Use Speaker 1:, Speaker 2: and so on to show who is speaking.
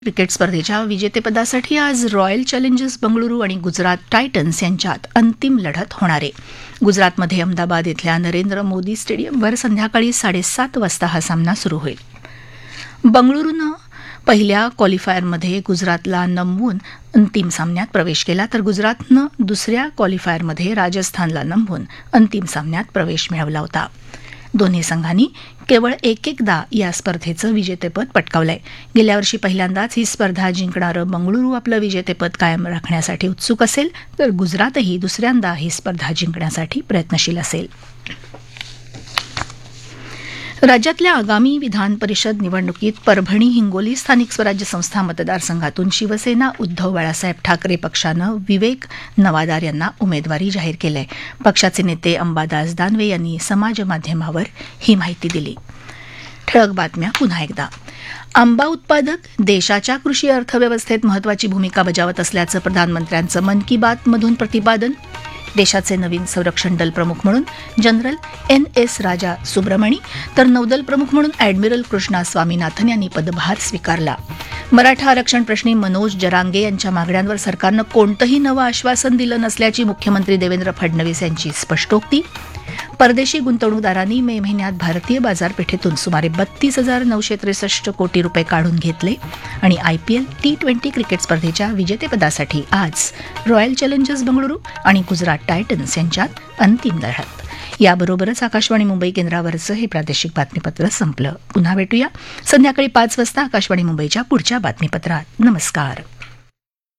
Speaker 1: Cricket स्पर्धेच्या विजेतेपदासाठी आज रॉयल चॅलेंजर्स बंगळुरू आणि गुजरात टायटन्स यांच्यात अंतिम लढत होणार आहे. गुजरातमध्ये अहमदाबाद इथल्या नरेंद्र मोदी स्टेडियमवर संध्याकाळी 7:30 वाजता हा सामना सुरू होईल. बंगळुरूनं पहिल्या क्वालिफायरमध्ये गुजरातला नमवून अंतिम सामन्यात प्रवेश केला, तर गुजरातनं दुसऱ्या क्वालिफायरमध्ये राजस्थानला नमवून अंतिम सामन्यात प्रवेश मिळवला होता. दोन्ही संघांनी केवळ एकदा या स्पर्धेचं विजेतेपद पटकावलंय. गेल्या वर्षी पहिल्यांदाच ही स्पर्धा जिंकणारं बंगळुरू आपलं विजेतेपद कायम राखण्यासाठी उत्सुक असेल, तर गुजरातही दुसऱ्यांदा ही स्पर्धा जिंकण्यासाठी प्रयत्नशील असेल. राज्यातल्या आगामी विधान परिषद निवडणुकीत परभणी हिंगोली स्थानिक स्वराज्य संस्था मतदारसंघातून शिवसेना उद्धव बाळासाहेब ठाकरे पक्षानं विवेक नवादार यांना उमेदवारी जाहीर केली आहे. पक्षाचे नेते अंबादास दानवे यांनी समाजमाध्यमावर ही माहिती दिली. ठळक बातम्या पुन्हा एकदा. आंबा उत्पादक देशाच्या कृषी अर्थव्यवस्थेत महत्वाची भूमिका बजावत असल्याचं प्रधानमंत्र्यांचं मन की बात मधून प्रतिपादन. देशाचे नवीन संरक्षण दल प्रमुख म्हणून जनरल NS राजा सुब्रमणी, तर नौदल प्रमुख म्हणून ॲडमिरल कृष्णा स्वामीनाथन यांनी पदभार स्वीकारला. मराठा आरक्षण प्रश्नी मनोज जरांगे यांच्या मागण्यांवर सरकारनं कोणतंही नवं आश्वासन दिलं नसल्याची मुख्यमंत्री देवेंद्र फडणवीस यांची स्पष्टोक्ती. परदेशी गुंतवणूकदारांनी मे महिन्यात भारतीय बाजारपेठेतून सुमारे 32,963 कोटी रुपये काढून घेतले. आणि IPL T20 क्रिकेट स्पर्धेच्या विजेतेपदासाठी आज रॉयल चॅलेंजर्स बंगळुरू आणि गुजरात टायटन्स यांच्यात अंतिम लढत. याबरोबरच आकाशवाणी मुंबई केंद्रावरचं हे प्रादेशिक बातमीपत्र संपलं. पुन्हा भेटूया संध्याकाळी 5 वाजता आकाशवाणी मुंबईच्या पुढच्या बातमीपत्रात. नमस्कार.